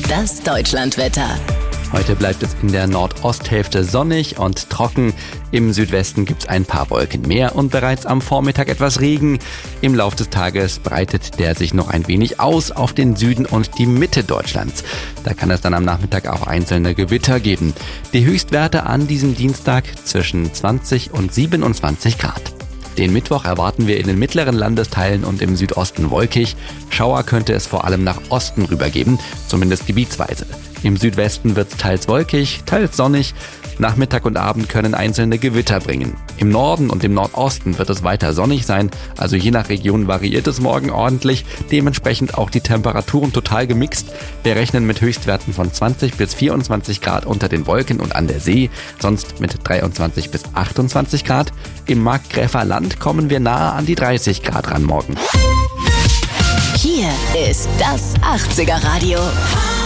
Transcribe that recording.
Das Deutschlandwetter. Heute bleibt es in der Nordosthälfte sonnig und trocken. Im Südwesten gibt es ein paar Wolken mehr und bereits am Vormittag etwas Regen. Im Laufe des Tages breitet der sich noch ein wenig aus auf den Süden und die Mitte Deutschlands. Da kann es dann am Nachmittag auch einzelne Gewitter geben. Die Höchstwerte an diesem Dienstag zwischen 20 und 27 Grad. Den Mittwoch erwarten wir in den mittleren Landesteilen und im Südosten wolkig. Schauer könnte es vor allem nach Osten rüber geben, zumindest gebietsweise. Im Südwesten wird es teils wolkig, teils sonnig. Nachmittag und Abend können einzelne Gewitter bringen. Im Norden und im Nordosten wird es weiter sonnig sein, also je nach Region variiert es morgen ordentlich. Dementsprechend auch die Temperaturen total gemixt. Wir rechnen mit Höchstwerten von 20 bis 24 Grad unter den Wolken und an der See, sonst mit 23 bis 28 Grad. Im Markgräfler-Land kommen wir nahe an die 30 Grad ran morgen. Hier ist das 80er Radio.